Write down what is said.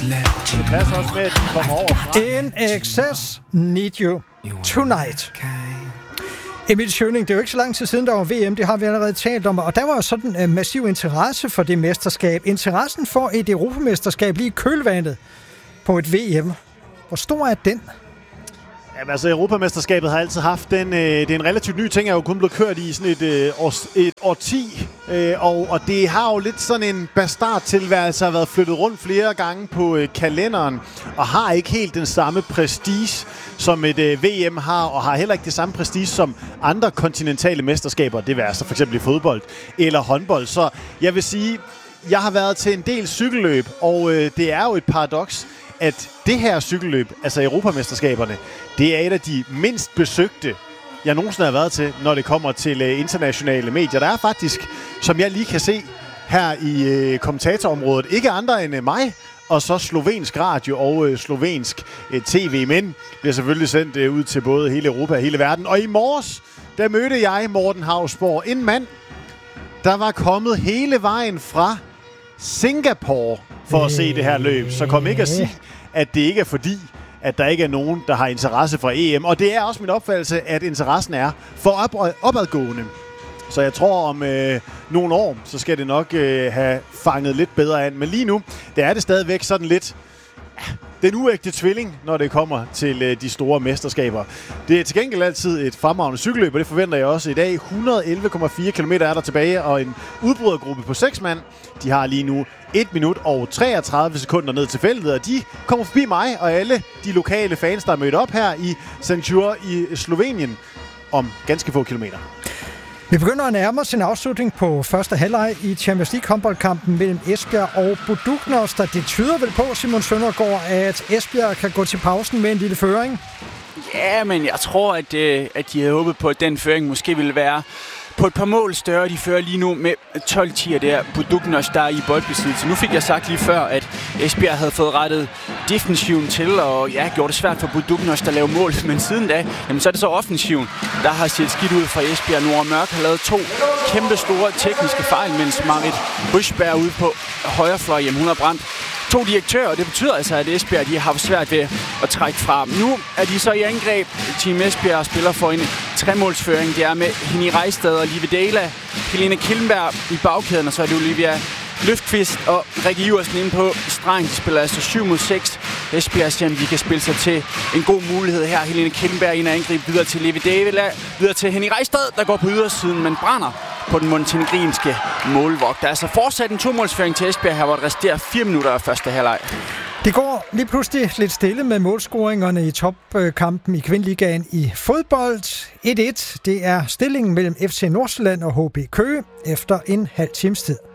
Det passer også med, at de kommer over. In excess, need you tonight. Emil Schøning, det er jo ikke så lang tid siden, der var VM, det har vi allerede talt om, og der var jo sådan en massiv interesse for det mesterskab. Interessen for et europamesterskab lige i kølvandet på et VM. Hvor stor er den? Jamen, altså, Europamesterskabet har altid haft den. Det er en relativt ny ting, er jo kun blevet kørt i sådan et årti. Og det har jo lidt sådan en bastardtilværelse, har været flyttet rundt flere gange på kalenderen, og har ikke helt den samme prestige, som et VM har, og har heller ikke det samme prestige som andre kontinentale mesterskaber, det vil altså for eksempel i fodbold eller håndbold. Så jeg vil sige, jeg har været til en del cykelløb, og det er jo et paradoks, at det her cykelløb, altså Europamesterskaberne, det er et af de mindst besøgte, jeg nogensinde har været til, når det kommer til internationale medier. Der er faktisk, som jeg lige kan se her i kommentatorområdet, ikke andre end mig, og så slovensk radio og slovensk tv, men bliver selvfølgelig sendt ud til både hele Europa og hele verden. Og i morges, der mødte jeg Morten Hausborg, en mand, der var kommet hele vejen fra Singapore for at se det her løb. Så kom ikke at sige, at det ikke er fordi, at der ikke er nogen, der har interesse for EM. Og det er også min opfattelse, at interessen er for opadgående. Så jeg tror, om nogle år, så skal det nok have fanget lidt bedre an. Men lige nu, der er det stadigvæk sådan lidt den uægte tvilling, når det kommer til de store mesterskaber. Det er til gengæld altid et fremragende cykelløb, og det forventer jeg også i dag. 111,4 km er der tilbage, og en udbrydergruppe på 6 mand. De har lige nu 1 minut og 33 sekunder ned til feltet, og de kommer forbi mig og alle de lokale fans, der er mødt op her i Sanjur i Slovenien om ganske få kilometer. Vi begynder at nærme os en afslutning på første halvleg i Champions League håndboldkampen mellem Esbjerg og Budućnost. Det tyder vel på, Simon Søndergaard, at Esbjerg kan gå til pausen med en lille føring? Ja, men jeg tror, at de havde håbet på, at den føring måske ville være på et par mål større. De fører lige nu med 12-10 der. Budućnost der er i boldbesiddelse. Nu fik jeg sagt lige før, at Esbjerg havde fået rettet defensiven til, og gjorde det svært for Budućnost at lave mål. Men siden da, jamen, så er det så offensiven, der har set skidt ud fra Esbjerg. Nora Mørk har lavet 2 kæmpe store tekniske fejl, mens Marit Ryschberg ude på højre fløj, jamen, hun har brændt 2 direktører, og det betyder altså, at Esbjerg de har haft svært ved at trække fra. Nu er de så i angreb. Team Esbjerg spiller for en 3-målsføring. Det er med Henny Reistad og Live Dela, Helene Killenberg i bagkæden, og så er det Olivia Løfqvist og Rikke Iversen inde på stregen. De spiller altså 7-6. Esbjerg siger, at vi kan spille sig til en god mulighed her. Helene Killenberg ind og angreb videre til Live Dela, videre til Henny Reistad, der går på ydersiden, men brænder på den montenegrinske målvogt. Der er altså fortsat en 2-målsføring til Esbjerg her, hvor det resterer 4 minutter af første halvleg. Det går lige pludselig lidt stille med målscoringerne i topkampen i Kvindeligaen i fodbold. 1-1, det er stillingen mellem FC Nordsjælland og HB Køge efter en halv times tid.